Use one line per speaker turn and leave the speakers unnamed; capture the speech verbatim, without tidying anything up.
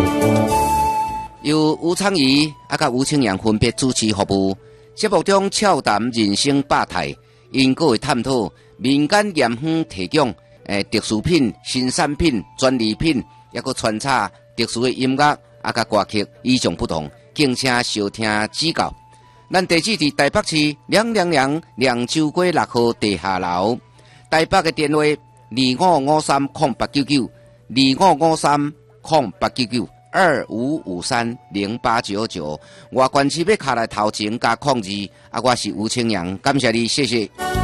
由吴昌仪啊甲吴清阳分别主持服务。节目中俏谈人生百态，因阁会探讨民间盐香提供诶特殊品、新产品、专利品，也阁穿插特殊的音乐啊甲歌曲，与众不同，敬请收听指教。咱地址伫台北市两两两两州街六号地下楼，台北嘅电话二五五三空八九九二五五三空八九九。二五五三零八九九，我关市要卡来头前加控制，啊，我是吴清阳，感谢你，谢谢。